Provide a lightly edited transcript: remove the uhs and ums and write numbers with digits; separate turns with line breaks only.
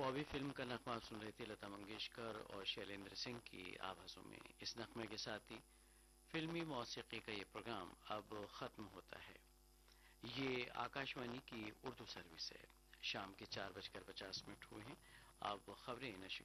Bobby film का नगमा आप सुन रहे थे लता मंगेशकर और शैलेंद्र सिंह की आवाजों में। इस नगमे के साथ ही फिल्मी मौसीकी का ये प्रोग्राम अब खत्म होता है। ये आकाशवाणी की उर्दू सर्विस है। शाम के 4:50 हुए हैं। अब खबरें नशर